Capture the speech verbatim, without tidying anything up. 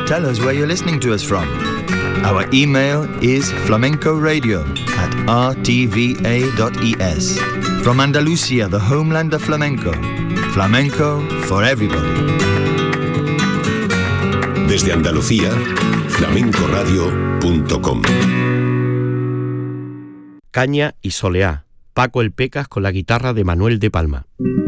Tell us where you're listening to us from. Our email is flamencoradio at r t v a dot e s. From Andalusia, the homeland of flamenco. Flamenco for everybody. Desde Andalucía, flamenco radio punto com. Caña y soleá. Paco el Pecas con la guitarra de Manuel de Palma.